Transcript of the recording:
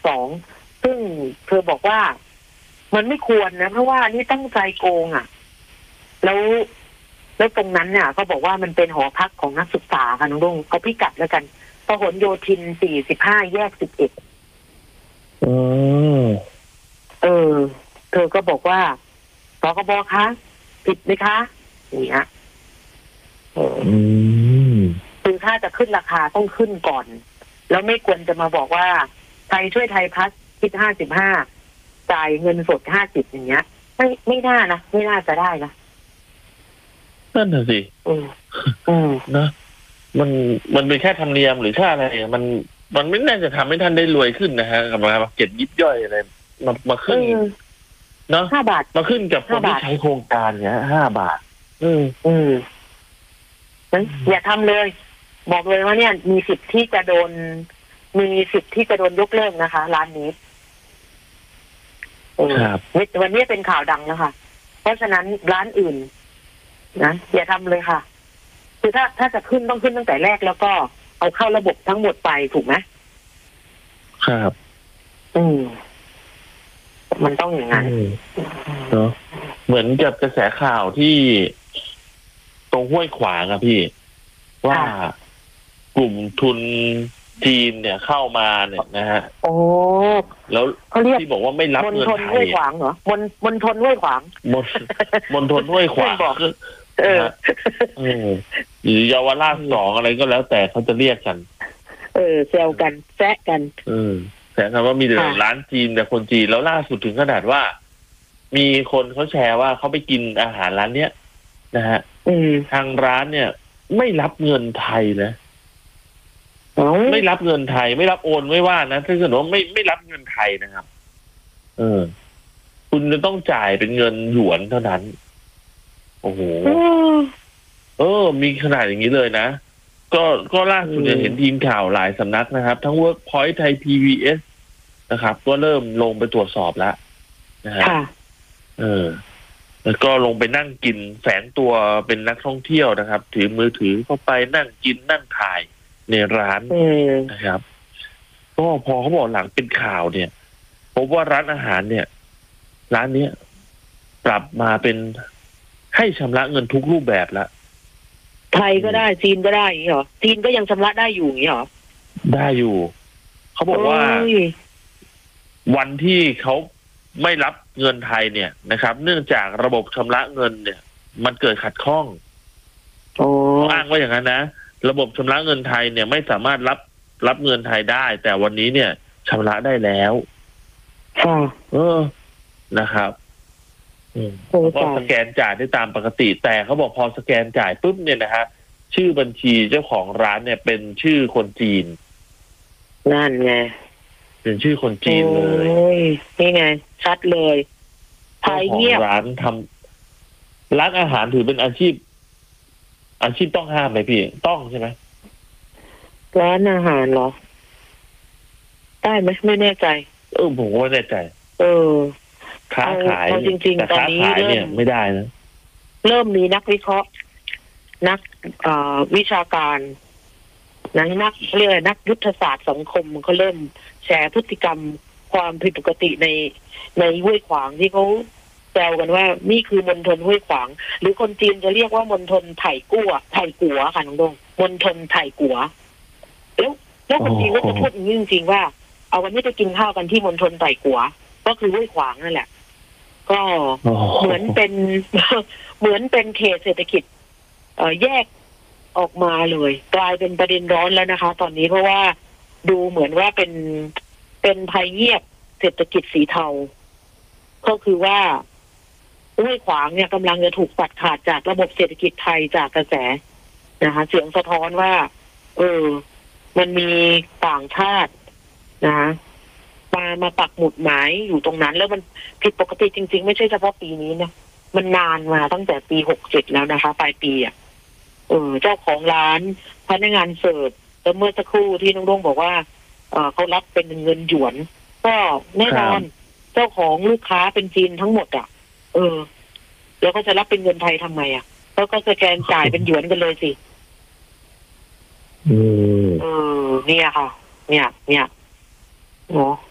2ซึ่งเธอบอกว่ามันไม่ควรนะเพราะว่านี่ตั้งใจโกงอ่ะแล้วตรงนั้นเนี่ยก็บอกว่ามันเป็นหอพักของนักศึกษาค่ะน้องรุ่งเอาพิกัดแล้วกันพหลโยธิน45แยก11เธอก็บอกว่าสคบคะผิดไหมคะอย่างเงี้ยคือถ้าจะขึ้นราคาต้องขึ้นก่อนแล้วไม่ควรจะมาบอกว่าไทยช่วยไทยพัฒน์คิด55จ่ายเงินสด50อย่างเงี้ยไม่น่านะไม่น่าจะได้นะนั่นน่ะสินะมันเป็นแค่ธรรมเนียมหรือค่าอะไรมันไม่น่าจะทำให้ท่านได้รวยขึ้นนะฮะกับมาเก็บยิบย่อยอะไรมาขึ้นเนาะ 5 บาทมาขึ้นกับคนที่ใช้โครงการเนี่ย5 บาทอย่าทำเลยบอกเลยว่าเนี่ยมีสิทธิ์ที่จะโดนยกเลิกนะคะร้านนี้วันนี้เป็นข่าวดังแล้วค่ะเพราะฉะนั้นร้านอื่นนะอย่าทำเลยค่ะคือถ้าจะขึ้นต้องขึ้นตั้งแต่แรกแล้วก็เอาเข้าระบบทั้งหมดไปถูกไหมครับมันต้องอย่างนั้นเนาะเหมือนกับกระแสข่าวที่ตรงห้วยขวางอะพี่ว่ากลุ่มทุนจีนเนี่ยเข้ามาเนี่ยนะฮะแล้วที่บอกว่าไม่รับเงินไทยห้วยขวางเหรอมณฑลห้วยขวางมณฑลห้วยขวางหรือเยาวราช2อะไรก็แล้วแต่เขาจะเรียกกันแซวกันแซะกันแซะกันว่ามีแต่ร้านจีนแต่คนจีนแล้วล่าสุดถึงขนาดว่ามีคนเขาแชร์ว่าเขาไปกินอาหารร้านเนี้ยนะฮะทางร้านเนี่ยไม่รับเงินไทยนะไม่รับเงินไทยไม่รับโอนไม่ว่านะถ้าเกิดว่าไม่รับเงินไทยนะครับคุณจะต้องจ่ายเป็นเงินหยวนเท่านั้นโอ้โหมีขนาดอย่างนี้เลยนะก็ล่าสุดเนี่ยเห็นทีมข่าวหลายสำนักนะครับทั้ง Workpoint ไทย PBS นะครับก็เริ่มลงไปตรวจสอบแล้วนะฮะแล้วก็ลงไปนั่งกินแฝงตัวเป็นนักท่องเที่ยวนะครับถือมือถือเข้าไปนั่งกินนั่งถ่ายในร้านนะครับก็พอเขาบอกหลังเป็นข่าวเนี่ยพบว่าร้านอาหารเนี่ยร้านนี้ปรับมาเป็นให้ชำระเงินทุกรูปแบบแล้วไทยก็ได้จีนก็ได้อย่างนี้เหรอจีนก็ยังชำระได้อยู่อย่างนี้เหรอได้อยู่เขาบอกว่าวันที่เขาไม่รับเงินไทยเนี่ยนะครับเนื่องจากระบบชำระเงินเนี่ยมันเกิดขัดข้องอ้างว่าอย่างนั้นนะระบบชำระเงินไทยเนี่ยไม่สามารถรับเงินไทยได้แต่วันนี้เนี่ยชำระได้แล้วนะครับก็สแกนจ่ายได้ตามปกติแต่เขาบอกพอสแกนจ่ายปุ๊บเนี่ยนะฮะชื่อบัญชีเจ้าของร้านเนี่ยเป็นชื่อคนจีนนั่นไงเป็นชื่อคนจีนเลยนี่ไงชัดเลยไทยเงียบร้านอาหารถือเป็นอาชีพต้องห้ามไหมพี่ต้องใช่ไหมร้านอาหารเหรอได้ไหมไม่แน่ใจผมก็ไม่แน่ใจค้าขายจริงๆตอนนี้เนี่ยไม่ได้นะเริ่มมีนักวิเคราะห์นักวิชาการนักเรียกนักยุทธศาสตร์สังคมเขาเริ่มแชร์พฤติกรรมความผิดปกติในห้วยขวางที่เขาแซวกันว่านี่คือมณฑลห้วยขวางหรือคนจีนจะเรียกว่ามณฑลไถ่กัวค่ะน้องดงมณฑลไถ่กัวแล้วคนจีนก็จะพูดอย่างนี้จริงๆว่าเอาวันนี้ไปกินข้าวกันที่มณฑลไถ่กัวก็คือห้วยขวางนั่นแหละก็เหมือนเป็นเขตเศรษฐกิจแยกออกมาเลยกลายเป็นประเด็นร้อนแล้วนะคะตอนนี้เพราะว่าดูเหมือนว่าเป็นภัยเงียบเศรษฐกิจสีเทาก็คือว่าห้วยขวางเนี่ยกำลังจะถูกตัดขาดจากระบบเศรษฐกิจไทยจากกระแสนะคะเสียงสะท้อนว่ามันมีต่างชาตินะมาปักหมุดหมายอยู่ตรงนั้นแล้วมันผิดปกติจริงๆไม่ใช่เฉพาะปีนี้นะมันนานมาตั้งแต่ปี67แล้วนะคะปลายปีเจ้าของร้านพนักงานเสิร์ฟแล้วเมื่อสักครู่ที่น้องรุ่งบอกว่าเขารับเป็นเงินหยวนก็แน่นอนเจ้าของลูกค้าเป็นจีนทั้งหมดแล้วก็จะรับเป็นเงินไทยทำไมแล้วก็สแกนจ่ายเป็นหยวนกันเลยสิเนี่ยค่ะเนี่ยโอ้